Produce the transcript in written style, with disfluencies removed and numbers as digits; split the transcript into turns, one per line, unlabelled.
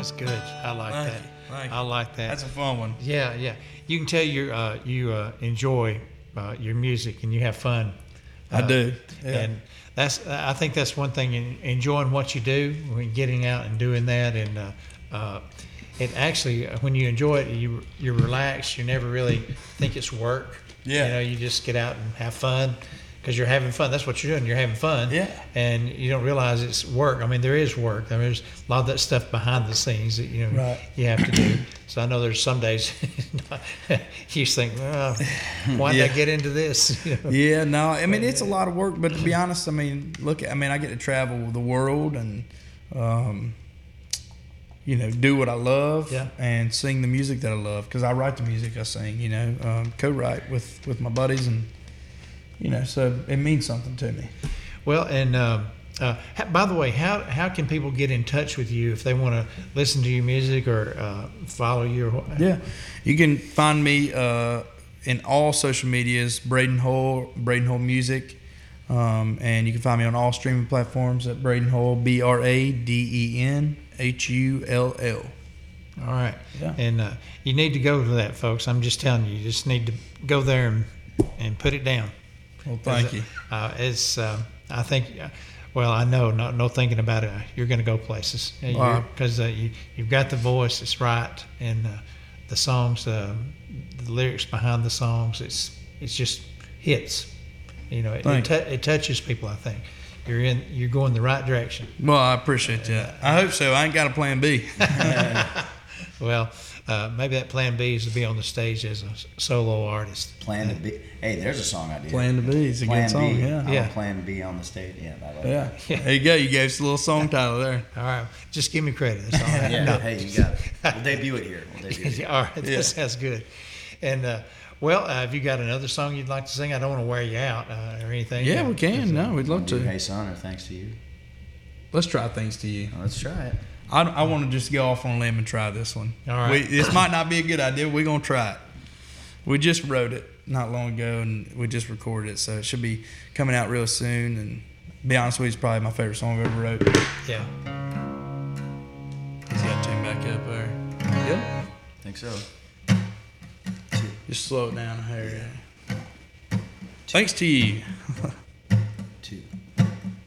That's good. I like
Thank
that.
you. Thank you.
I like that.
That's a fun one.
Yeah, yeah. You can tell you enjoy your music and you have fun.
I do. Yeah.
And I think that's one thing, enjoying what you do, when getting out and doing that, and it actually, when you enjoy it, you're relaxed. You never really think it's work.
Yeah.
You know, you just get out and have fun because you're having fun. That's what you're doing. You're having fun.
Yeah.
And you don't realize it's work. I mean, there is work. I mean, there's a lot of that stuff behind the scenes that
Right.
you have to do. So I know there's some days you just think, well, why did I get into this? You know?
Yeah, no, I mean, it's a lot of work, but to be honest, I mean, I get to travel the world and, do what I love and sing the music that I love, because I write the music I sing, co-write with my buddies, and, so it means something to me.
Well, and by the way, how can people get in touch with you if they want to listen to your music or follow you?
Yeah, you can find me in all social medias, Braden Hull Music, and you can find me on all streaming platforms at Braden Hull, BradenHull.
All right,
Yeah.
and you need to go to that, folks. I'm just telling you, you just need to go there and put it down.
Well, thank you.
It's I think. Well, I know, no thinking about it, you're going to go places because you've got the voice, it's right, and the songs, the lyrics behind the songs, it's just hits. It touches people. I think you're going the right direction.
Well, I appreciate that. I hope so. I ain't got a plan B.
Well, maybe that plan B is to be on the stage as a solo artist.
Plan to be. Hey, there's a song I did.
Plan to be. It's a
Plan
good song.
B.
Yeah.
Yeah. Plan to be on the stage. Yeah, I like that.
Yeah. There you go. You gave us a little song title there.
All right, just give me credit. That's all.
Yeah.
No.
Hey, you got it. We'll debut it here.
All right, that sounds good. And have you got another song you'd like to sing? I don't want to wear you out or anything.
Yeah, we can. No, we'd love
Do
to.
Hey Son or Thanks to You.
Let's try Things to You.
Let's try it.
I want to just go off on a limb and try this one.
All right.
This might not be a good idea. We're going to try it. We just wrote it not long ago, and we just recorded it, so it should be coming out real soon. And to be honest with you, it's probably my favorite song I've ever wrote.
Yeah.
He's got tune back up there. Yep.
I think so.
Just slow it down here. Thanks to You.